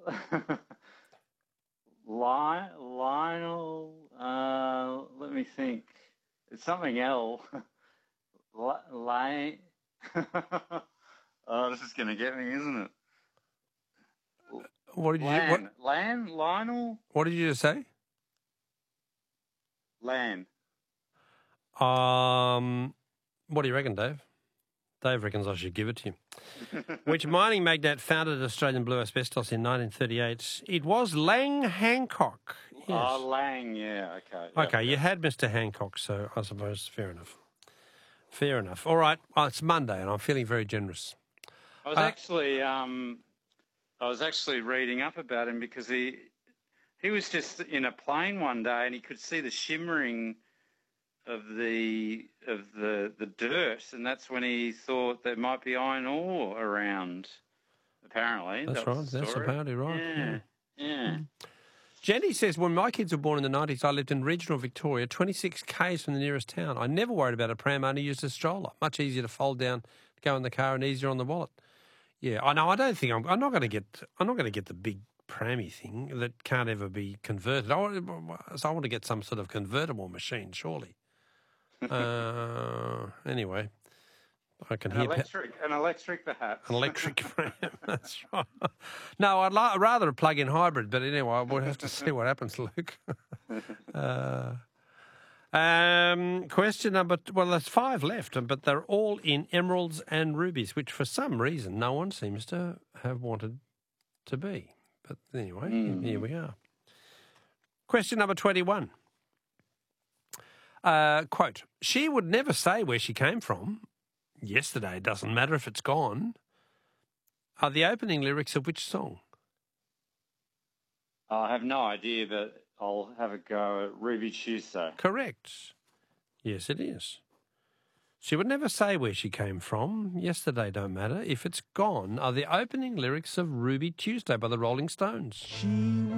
Lionel. Let me think. It's something L. Lane. Oh, this is going to get me, isn't it? What did you? Lionel. What did you just say? Lan. What do you reckon, Dave? Dave reckons I should give it to you. Which mining magnate founded Australian Blue Asbestos in 1938? It was Lang Hancock. Yes. Oh, Lang, yeah, okay. Okay, you had Mr. Hancock, so I suppose fair enough. Fair enough. All right, it's Monday and I'm feeling very generous. I was actually reading up about him because he was just in a plane one day and he could see the shimmering of the dirt, and that's when he thought there might be iron ore around. Apparently, that's right. That's apparently right. Yeah. Jenny says, when my kids were born in the 90s, I lived in regional Victoria, 26 k's from the nearest town. I never worried about a pram, only used a stroller. Much easier to fold down, go in the car, and easier on the wallet. Yeah, I know. I don't think I'm not going to get the big prammy thing that can't ever be converted. I want to get some sort of convertible machine, surely. Anyway, I can hear an electric perhaps. An electric pram. That's right. No, I'd rather a plug-in hybrid, but anyway, we'll have to see what happens, Luke. Question number. Well, there's 5 left, but they're all in emeralds and rubies, which for some reason no one seems to have wanted to be. But anyway, here we are. Question number 21. Quote, she would never say where she came from. Yesterday doesn't matter if it's gone. Are the opening lyrics of which song? I have no idea, but I'll have a go at Ruby Tuesday. Correct. Yes, it is. She would never say where she came from. Yesterday don't matter if it's gone. Are the opening lyrics of Ruby Tuesday by the Rolling Stones.